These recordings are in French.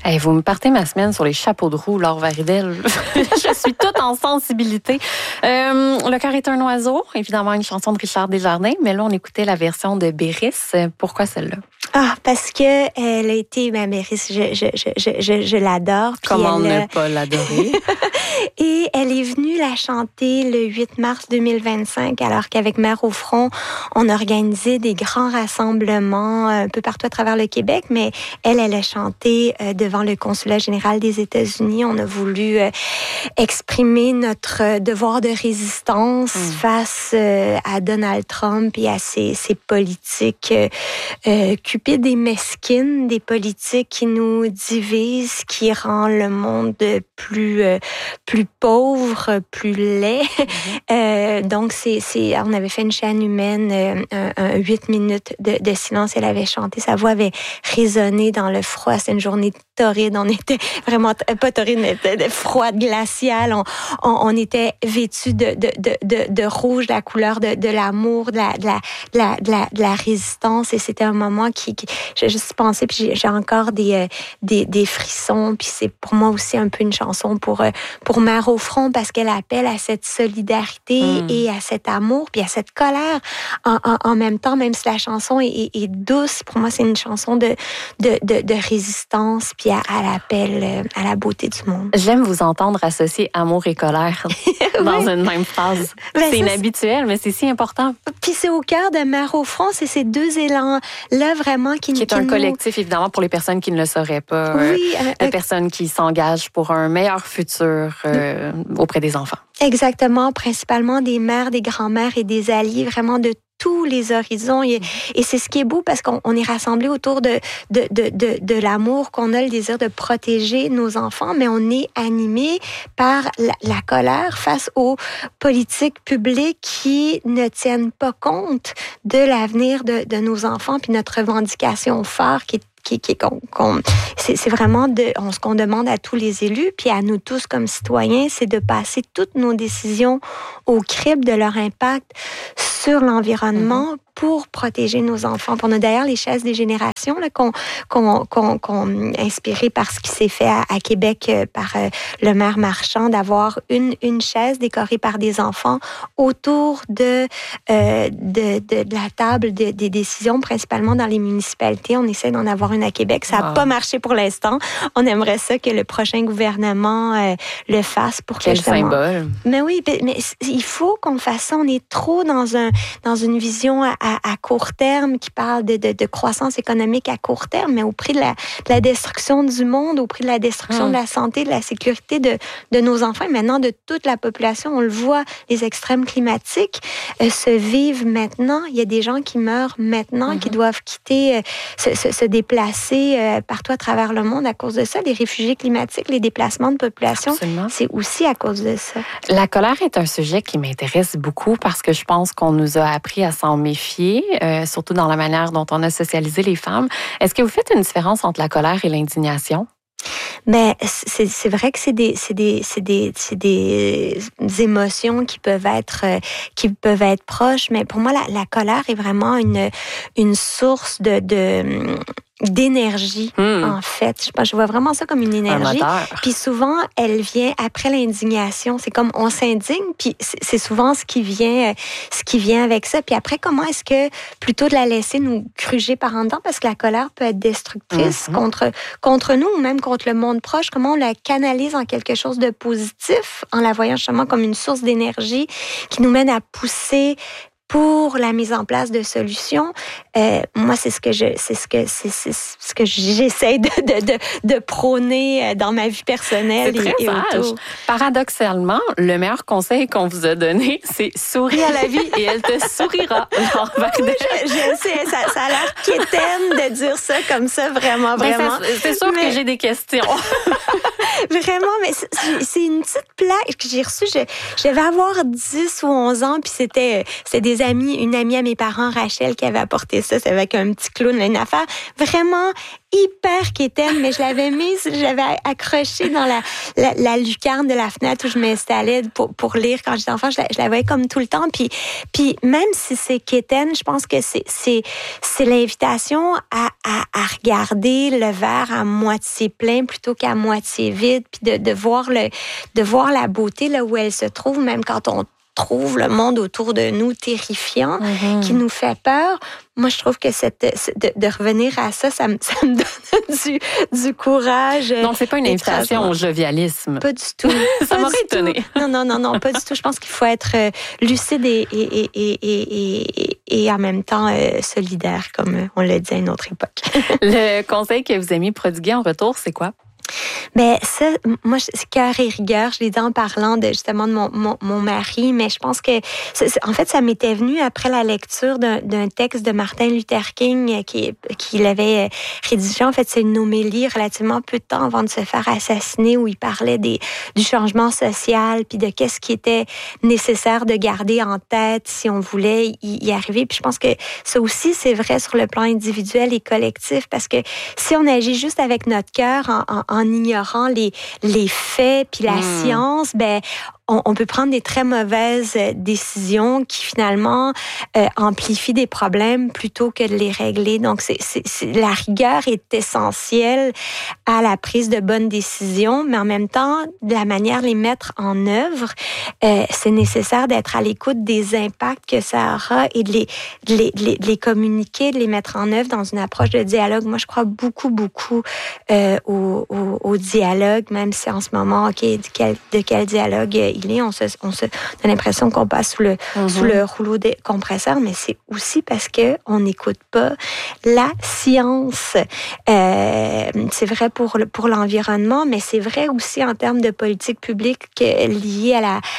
Hey, vous me partez ma semaine sur les chapeaux de roue, Laure Varidel. Je suis toute en sensibilité. Le cœur est un oiseau, évidemment une chanson de Richard Desjardins, mais là, on écoutait la version de Béris. Pourquoi celle-là? Ah, parce que elle a été ma Béris, je l'adore. Comment ne pas l'adorer? Et elle est venue la chanter le 8 mars 2025, alors qu'avec Mère au front, on organisait des grands rassemblements un peu partout à travers le Québec, mais elle a chanté devant le Consulat général des États-Unis. On a voulu exprimer notre devoir de résistance face à Donald Trump et à ses politiques cupides et mesquines, des politiques qui nous divisent, qui rend le monde plus pauvre, plus laid. Donc, on avait fait une chaîne humaine, 8 minutes de silence. Elle avait chanté, sa voix avait résonné dans le froid. C'était une journée torride. On était vraiment, pas torride, mais froide, glaciale. On était vêtus de rouge, la couleur de l'amour, de la résistance. Et c'était un moment qui j'ai juste pensé, puis j'ai encore des frissons. Puis c'est pour moi aussi un peu une chanson pour Mère au front, parce qu'elle appelle à cette solidarité et à cet amour, puis à cette colère en même temps, même si la chanson est douce. Pour moi, c'est une chanson de résistance, puis à l'appel à la beauté du monde. J'aime vous entendre associer amour et colère dans une même phrase. C'est inhabituel, mais c'est si important. Puis c'est au cœur de Mère au front, c'est ces deux élans-là vraiment qui est un collectif, évidemment, pour les personnes qui ne le sauraient pas. Oui, de personnes qui s'engagent pour un meilleur futur auprès des enfants. Exactement, principalement des mères, des grands-mères et des alliés, vraiment de tous les horizons. Et c'est ce qui est beau, parce qu'on est rassemblés autour de l'amour, qu'on a le désir de protéger nos enfants, mais on est animés par la colère face aux politiques publiques qui ne tiennent pas compte de l'avenir de nos enfants, puis notre revendication phare c'est vraiment ce qu'on demande à tous les élus, puis à nous tous comme citoyens, c'est de passer toutes nos décisions au crible de leur impact sur l'environnement pour protéger nos enfants. On a d'ailleurs les chaises des générations là, qu'on inspiré par ce qui s'est fait à Québec par le maire Marchand, d'avoir une chaise décorée par des enfants autour de la table des décisions, principalement dans les municipalités. On essaie d'en avoir une à Québec. Ça n'a pas marché pour l'instant. On aimerait ça que le prochain gouvernement le fasse pour quel symbole. Mais oui, mais il faut qu'on fasse ça. On est trop dans une vision à court terme qui parle de croissance économique à court terme, mais au prix de la destruction du monde, au prix de la destruction de la santé, de la sécurité de nos enfants et maintenant de toute la population. On le voit, les extrêmes climatiques se vivent maintenant. Il y a des gens qui meurent maintenant, qui doivent quitter, se déplacer partout à travers le monde à cause de ça. Les réfugiés climatiques, les déplacements de population, c'est aussi à cause de ça. La colère est un sujet qui m'intéresse beaucoup parce que je pense qu'on nous a appris à s'en méfier, surtout dans la manière dont on a socialisé les femmes. Est-ce que vous faites une différence entre la colère et l'indignation? Mais c'est vrai que c'est des émotions qui peuvent être proches, mais pour moi la colère est vraiment une source d'énergie, en fait. Je vois vraiment ça comme une énergie. Puis souvent, elle vient après l'indignation. C'est comme on s'indigne, puis c'est souvent ce qui vient avec ça. Puis après, comment est-ce que, plutôt de la laisser nous gruger par en dedans, parce que la colère peut être destructrice contre nous, ou même contre le monde proche, comment on la canalise en quelque chose de positif, en la voyant justement comme une source d'énergie qui nous mène à pousser pour la mise en place de solutions. Moi, c'est ce que j'essaie de prôner dans ma vie personnelle. C'est très sage. Paradoxalement, le meilleur conseil qu'on vous a donné, c'est souris à la vie et elle te sourira. Oui, je sais, ça a l'air quétaine de dire ça comme ça, vraiment. C'est sûr que j'ai des questions. Vraiment, mais c'est une petite plaque que j'ai reçue. Je devais avoir 10 ou 11 ans, puis c'était des une amie à mes parents, Rachel, qui avait apporté ça. C'est avec un petit clown, une affaire vraiment hyper quétaine, mais je l'avais accrochée dans la lucarne de la fenêtre où je m'installais pour lire quand j'étais enfant. Je la voyais comme tout le temps. Puis même si c'est quétaine, je pense que c'est l'invitation à regarder le verre à moitié plein plutôt qu'à moitié vide, puis de voir la beauté là où elle se trouve, même quand on trouve le monde autour de nous terrifiant, qui nous fait peur. Moi, je trouve que de revenir à ça, ça me donne du courage. Donc, c'est pas une invitation au jovialisme. Pas du tout. Ça m'aurait étonné. Non, pas du tout. Je pense qu'il faut être lucide et en même temps solidaire, comme on l'a dit à une autre époque. Le conseil que vous aimiez prodiguer en retour, c'est quoi? Ben ça, moi, c'est cœur et rigueur. Je l'ai dit en parlant justement de mon mari, mais je pense que en fait, ça m'était venu après la lecture d'un texte de Martin Luther King qu'il avait rédigé. En fait, c'est une homélie relativement peu de temps avant de se faire assassiner, où il parlait du changement social, puis de qu'est-ce qui était nécessaire de garder en tête si on voulait y arriver. Puis je pense que ça aussi, c'est vrai sur le plan individuel et collectif, parce que si on agit juste avec notre cœur en ignorant les faits puis la science, ben on peut prendre des très mauvaises décisions qui finalement amplifient des problèmes plutôt que de les régler. Donc, la rigueur est essentielle à la prise de bonnes décisions, mais en même temps, de la manière de les mettre en œuvre, c'est nécessaire d'être à l'écoute des impacts que ça aura et de les communiquer, de les mettre en œuvre dans une approche de dialogue. Moi, je crois beaucoup au dialogue, même si en ce moment, de quel dialogue il est. On a l'impression qu'on passe sous le rouleau des compresseurs, mais c'est aussi parce que on n'écoute pas la science. C'est vrai pour l'environnement, mais c'est vrai aussi en termes de politique publique liée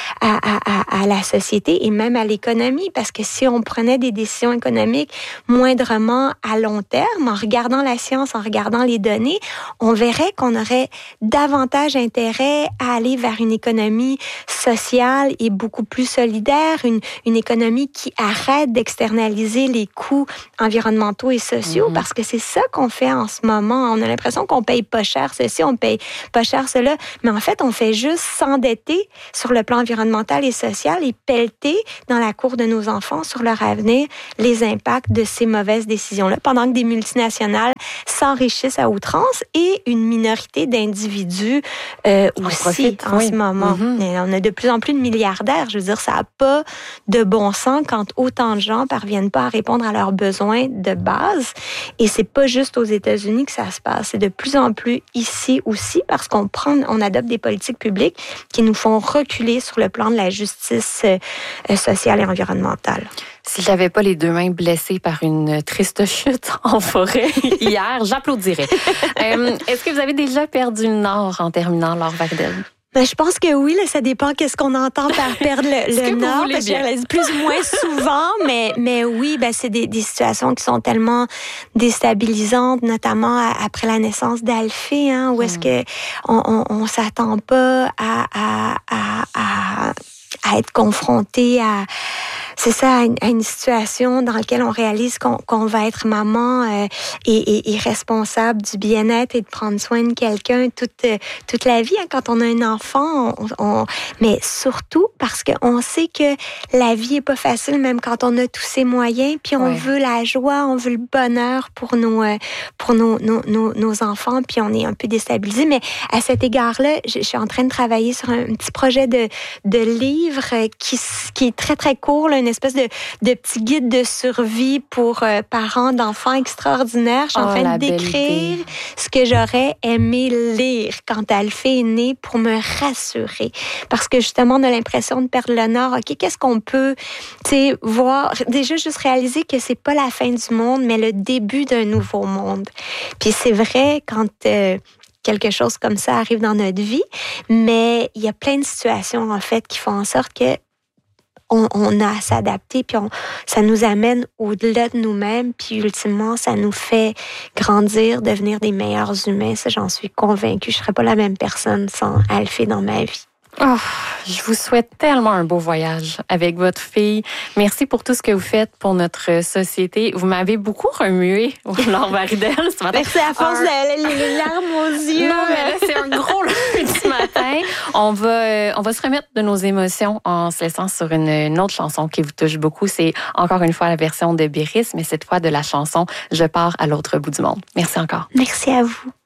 à la société et même à l'économie, parce que si on prenait des décisions économiques moindrement à long terme, en regardant la science, en regardant les données, on verrait qu'on aurait davantage intérêt à aller vers une économie sociale et beaucoup plus solidaire, une économie qui arrête d'externaliser les coûts environnementaux et sociaux, parce que c'est ça qu'on fait en ce moment. On a l'impression qu'on paye pas cher ceci, on paye pas cher cela, mais en fait, on fait juste s'endetter sur le plan environnemental et social et pelleter dans la cour de nos enfants sur leur avenir les impacts de ces mauvaises décisions-là, pendant que des multinationales s'enrichissent à outrance et une minorité d'individus aussi en ce moment. On a de plus en plus de milliardaires. Je veux dire, ça n'a pas de bon sens quand autant de gens parviennent pas à répondre à leurs besoins de base. Et c'est pas juste aux États-Unis que ça se passe. C'est de plus en plus ici aussi parce qu'on adopte des politiques publiques qui nous font reculer sur le plan de la justice sociale et environnementale. Si j'avais pas les deux mains blessées par une triste chute en forêt hier, j'applaudirais. Est-ce que vous avez déjà perdu le nord en terminant, Laure Wardell? Ben, je pense que oui, là, ça dépend qu'est-ce qu'on entend par perdre le nord, parce que plus ou moins souvent, mais oui, ben, c'est des situations qui sont tellement déstabilisantes, notamment après la naissance d'Alphée, hein, où est-ce que on s'attend pas à être confronté à une situation dans laquelle on réalise qu'on va être maman et responsable du bien-être et de prendre soin de quelqu'un toute la vie. Hein, quand on a un enfant, mais surtout parce qu'on sait que la vie est pas facile, même quand on a tous ces moyens, puis on veut la joie, on veut le bonheur pour nos enfants, puis on est un peu déstabilisé. Mais à cet égard-là, je suis en train de travailler sur un petit projet de livre qui est très, très court, là, une espèce de petit guide de survie pour parents d'enfants extraordinaires. Je suis en train de décrire ce que j'aurais aimé lire quand Alphée est née pour me rassurer. Parce que justement, on a l'impression de perdre le nord. OK, qu'est-ce qu'on peut, voir? Déjà, juste réaliser que c'est pas la fin du monde, mais le début d'un nouveau monde. Puis c'est vrai, quand quelque chose comme ça arrive dans notre vie, mais il y a plein de situations, en fait, qui font en sorte que on a à s'adapter, puis ça nous amène au-delà de nous-mêmes, puis ultimement, ça nous fait grandir, devenir des meilleurs humains. Ça, j'en suis convaincue. Je ne serais pas la même personne sans Alphée dans ma vie. Oh, je vous souhaite tellement un beau voyage avec votre fille. Merci pour tout ce que vous faites pour notre société. Vous m'avez beaucoup remué, Laure Varidel, ce matin. Merci à force les larmes aux yeux. Non, mais là, c'est un gros lundi matin. On va se remettre de nos émotions en se laissant sur une autre chanson qui vous touche beaucoup. C'est encore une fois la version de Béris, mais cette fois de la chanson « Je pars à l'autre bout du monde ». Merci encore. Merci à vous.